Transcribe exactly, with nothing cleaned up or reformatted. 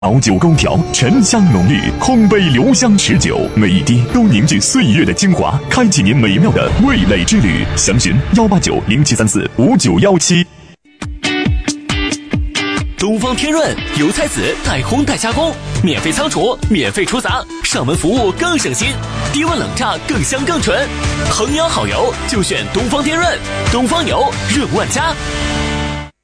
熬酒勾调，沉香浓郁，烘焙留香持久，每一滴都凝聚岁月的精华，开启您美妙的味蕾之旅。详询幺八九零七三四五九幺七。 东方天润油菜籽代烘代加工，免费仓储，免费出杂，上门服务更省心，低温冷榨更香更纯。衡阳好油就选东方天润，东方油润万家。